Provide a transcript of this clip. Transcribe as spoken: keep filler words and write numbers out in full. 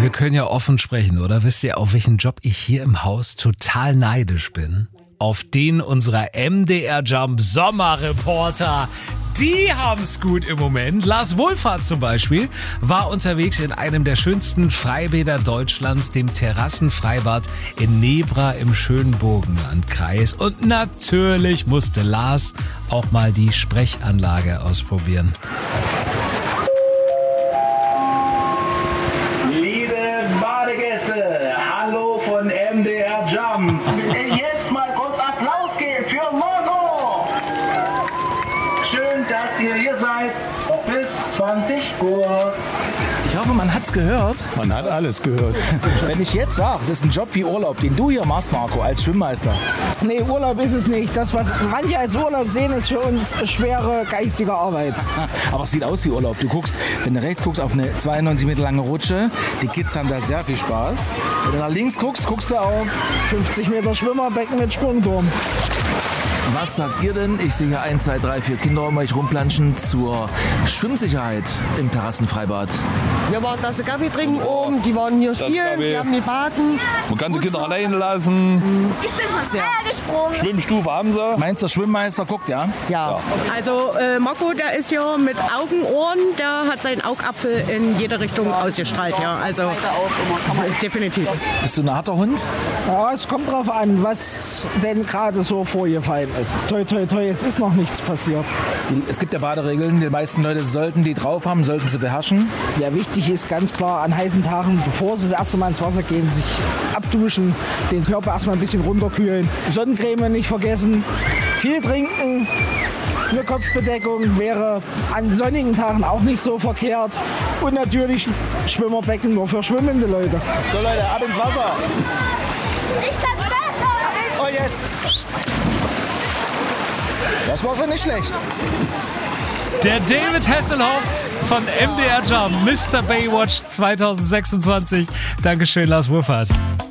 wir können ja offen sprechen, oder? Wisst ihr, auf welchen Job ich hier im Haus total neidisch bin? Auf den unserer M D R Jump Sommerreporter. Die haben's gut im Moment. Lars Wohlfahrt zum Beispiel war unterwegs in einem der schönsten Freibäder Deutschlands, dem Terrassenfreibad in Nebra im schönen Burgenlandkreis. Und natürlich musste Lars auch mal die Sprechanlage ausprobieren. Liebe Badegäste, hallo von M D R Jump. Jetzt mal kurz Applaus geben für Mono. Schön, dass ihr hier seid. Bis zwanzig Uhr. Ich hoffe, man hat's gehört. Man hat alles gehört. Wenn ich jetzt sage, es ist ein Job wie Urlaub, den du hier machst, Marco, als Schwimmmeister. Nee, Urlaub ist es nicht. Das, was manche als Urlaub sehen, ist für uns schwere geistige Arbeit. Aber es sieht aus wie Urlaub. Du guckst, wenn du rechts guckst, auf eine zweiundneunzig Meter lange Rutsche. Die Kids haben da sehr viel Spaß. Wenn du nach links guckst, guckst du auf fünfzig Meter Schwimmerbecken mit Sprungturm. Was sagt ihr denn? Ich sehe hier ein, zwei, drei, vier Kinder um euch rumplanschen zur Schwimmsicherheit im Terrassenfreibad. Wir waren Tasse Kaffee trinken oben, die waren hier spielen, die haben gebaden. Man kann die Kinder allein lassen. Ich bin fast ja. gesprungen. Schwimmstufe haben sie. Meinst du, der Schwimmmeister guckt, ja? Ja. Also äh, Marco, der ist hier mit Augen, Ohren, der hat seinen Augapfel in jede Richtung ausgestrahlt. Ja. Also definitiv. Bist du ein harter Hund? Ja, es kommt drauf an, was denn gerade so vorgefallen ist. Toi, toi, toi, es ist noch nichts passiert. Es gibt ja Baderegeln. Die meisten Leute sollten die drauf haben, sollten sie beherrschen. Ja, wichtig ist ganz klar an heißen Tagen, bevor sie das erste Mal ins Wasser gehen, sich abduschen, den Körper erstmal ein bisschen runterkühlen. Sonnencreme nicht vergessen, viel trinken. Eine Kopfbedeckung wäre an sonnigen Tagen auch nicht so verkehrt. Und natürlich Schwimmerbecken nur für schwimmende Leute. So Leute, ab ins Wasser. Ich kann's besser. Und jetzt. Das war schon nicht schlecht. Der David Hasselhoff von M D R Jump, Mister Baywatch zwanzig sechsundzwanzig. Dankeschön, Lars Wohlfahrt.